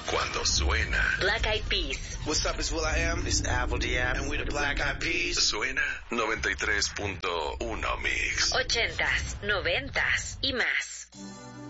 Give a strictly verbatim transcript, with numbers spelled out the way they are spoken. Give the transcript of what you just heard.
cuando suena. Black Eyed Peas. What's up, it's will.i.am. This is Apple Diab. And we're the Black Eyed Peas. Suena noventa y tres punto uno Mix. Ochentas, noventas y más.